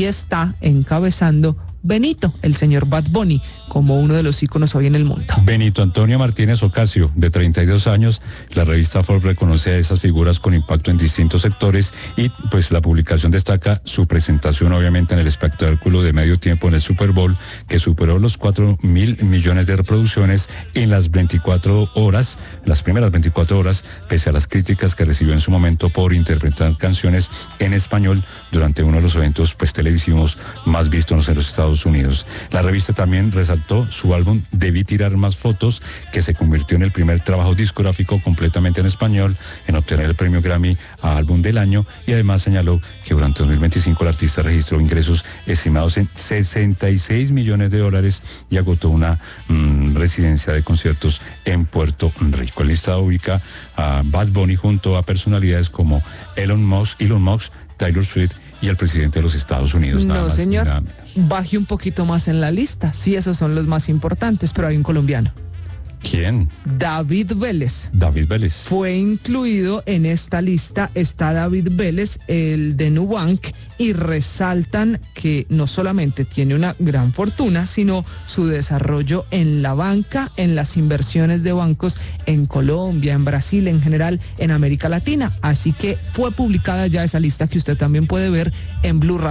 y está encabezando Benito, el señor Bad Bunny, como uno de los íconos hoy en el mundo. Benito Antonio Martínez Ocasio, de 32 años, la revista Forbes reconoce a esas figuras con impacto en distintos sectores y pues la publicación destaca su presentación obviamente en el espectáculo de medio tiempo en el Super Bowl, que superó los 4.000 millones de reproducciones en las 24 horas, las primeras 24 horas, pese a las críticas que recibió en su momento por interpretar canciones en español durante uno de los eventos pues televisivos más vistos en los Estados Unidos. La revista también resaltó su álbum Debí tirar más fotos, que se convirtió en el primer trabajo discográfico completamente en español en obtener el premio Grammy a álbum del año, y además señaló que durante 2025 el artista registró ingresos estimados en $66 millones y agotó una residencia de conciertos en Puerto Rico. El listado ubica a Bad Bunny junto a personalidades como Elon Musk, Taylor Swift y el presidente de los Estados Unidos. No, señor, baje un poquito más en la lista. Sí, esos son los más importantes, pero hay un colombiano. ¿Quién? David Vélez. David Vélez. Fue incluido en esta lista, está David Vélez, el de Nubank, y resaltan que no solamente tiene una gran fortuna, sino su desarrollo en la banca, en las inversiones de bancos en Colombia, en Brasil, en general, en América Latina. Así que fue publicada ya esa lista que usted también puede ver en Blue Radio.